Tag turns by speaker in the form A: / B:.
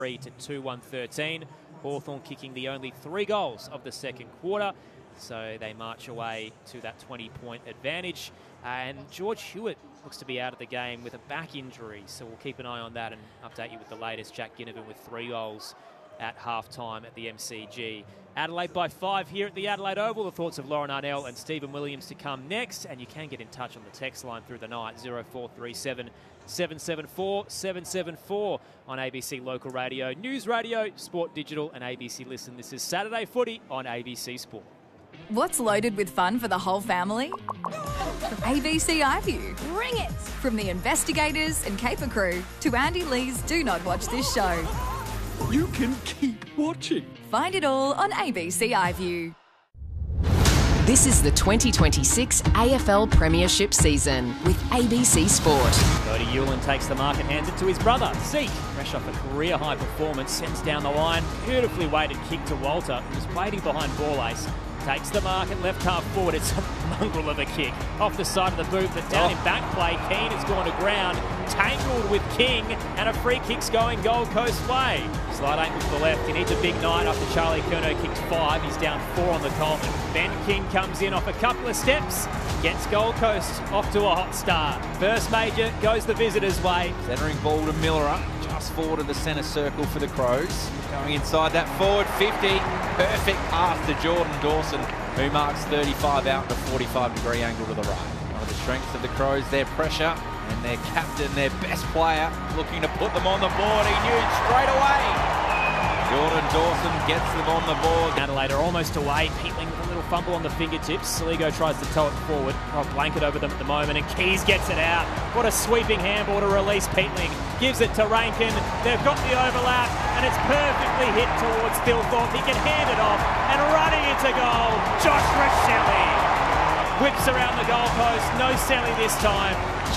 A: 3 to 2-1-13. Hawthorn kicking the only 3 goals of the second quarter. So they march away to that 20-point advantage. And George Hewitt looks to be out of the game with a back injury. So we'll keep an eye on that and update you with the latest. Jack Ginnivan with 3 goals at halftime at the MCG. Adelaide by 5 here at the Adelaide Oval. The thoughts of Lauren Arnell and Stephen Williams to come next. And you can get in touch on the text line through the night, 0437 774 774 on ABC Local Radio, News Radio, Sport Digital and ABC Listen. This is Saturday Footy on ABC Sport.
B: What's loaded with fun for the whole family? ABC iView. Bring it! From the investigators and caper crew to Andy Lee's Do Not Watch This Show.
C: You can keep watching.
B: Find it all on ABC iView.
D: This is the 2026 AFL Premiership season with ABC Sport.
A: Cody Hewlin takes the mark and hands it to his brother, Zeke. Fresh off a career-high performance, sends down the line. Beautifully weighted kick to Walter, who's waiting behind ball ace. Takes the mark at left half forward. It's a mongrel of a kick. Off the side of the boot, but down in back play. Keane has gone to ground. Tangled with King, and a free kick's going Gold Coast way. Slight angle to the left. He needs a big night after Charlie Curnow kicked 5. He's down 4 on the Coleman. Ben King comes in off a couple of steps. Gets Gold Coast off to a hot start. First major goes the visitors' way.
E: Centering ball to Miller, just forward of the centre circle for the Crows. Going inside that forward 50. Perfect pass to Jordan Dawson, who marks 35 out in a 45-degree angle to the right. One of the strengths of the Crows, their pressure, and their captain, their best player, looking to put them on the board. He knew straight away. Jordan Dawson gets them on the board.
A: Adelaide are almost away. Peatling with a little fumble on the fingertips. Saligo tries to tow it forward. A blanket over them at the moment, and Keys gets it out. What a sweeping handball to release Peatling. Gives it to Rankin. They've got the overlap, and it's perfectly hit towards Thilthorpe. He can hand it off, and running into goal, Josh Rachele. Whips around the goalpost. No Selly this time.